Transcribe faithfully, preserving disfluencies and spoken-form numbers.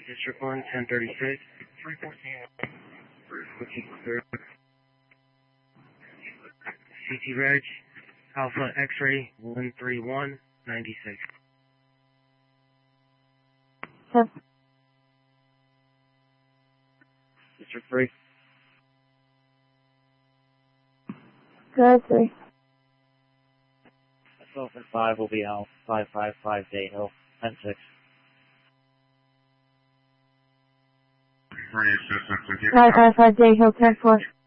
District one, ten thirty-six. three fourteen. three fourteen. C T Reg, Alpha X-ray, one three one, ninety-six. Yep. District three. Good, three. Sulphur five will be out, five five five Day Hill, ten six. five five five Day Hill, ten four.